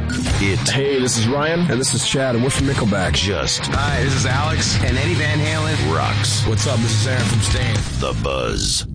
it. Hey, this is Ryan. And this is Chad, and we're from Nickelback. Just Hi, this is Alex. and Eddie Van Halen Rocks. What's up? This is Aaron from Stain. The Buzz.